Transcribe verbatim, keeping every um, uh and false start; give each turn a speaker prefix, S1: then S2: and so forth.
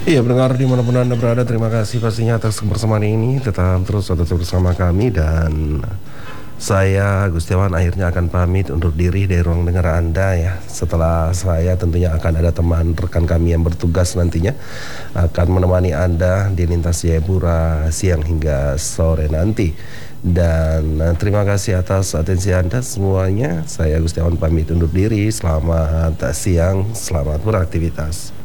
S1: Iya, pendengar dimanapun Anda berada, terima kasih pastinya atas kebersamaan ini. Tetap terus tetap bersama kami dan saya Gustiawan akhirnya akan pamit undur diri dari ruang dengar Anda ya. Setelah saya tentunya akan ada teman rekan kami yang bertugas nantinya akan menemani Anda di lintas Jayapura siang hingga sore nanti. Dan eh, terima kasih atas atensi Anda semuanya. Saya Gustiawan pamit undur diri. Selamat siang, selamat beraktivitas.